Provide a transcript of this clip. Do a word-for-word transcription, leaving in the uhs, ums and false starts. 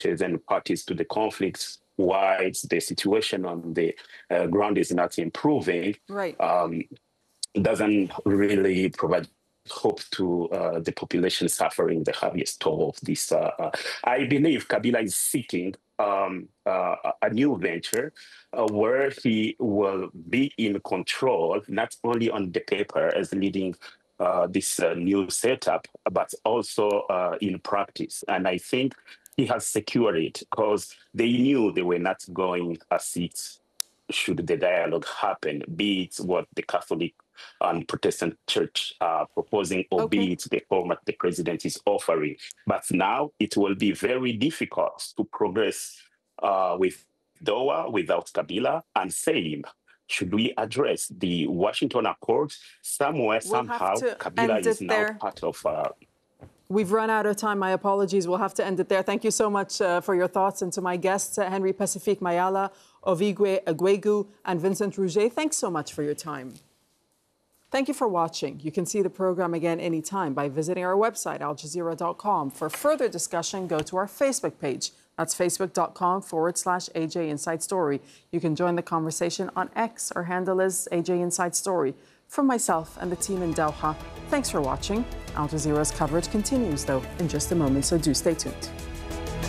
and parties to the conflicts, why the situation on the uh, ground is not improving, right. um, doesn't really provide hope to uh, the population suffering the heaviest toll of this. Uh, uh, I believe Kabila is seeking um, uh, a new venture uh, where he will be in control, not only on the paper as leading uh, this uh, new setup, but also uh, in practice. And I think he has secured it because they knew they were not going as it should the dialogue happen, be it what the Catholic and Protestant Church are proposing, or Okay. be it the format the president is offering. But now it will be very difficult to progress uh, with Doha without Kabila, and same. Should we address the Washington Accords somewhere, We'll somehow, have to Kabila end is it now there. part of... Uh, We've run out of time. My apologies. We'll have to end it there. Thank you so much uh, for your thoughts. And to my guests, uh, Henry Pacifique Mayala, Ovigwe Agwegu, and Vincent Rouget, thanks so much for your time. Thank you for watching. You can see the program again anytime by visiting our website, al jazeera dot com. For further discussion, go to our Facebook page. That's facebook.com forward slash AJ Inside Story. You can join the conversation on X. Our handle is A J Inside Story. From myself and the team in Doha, thanks for watching. Al Jazeera's coverage continues, though, in just a moment, so do stay tuned.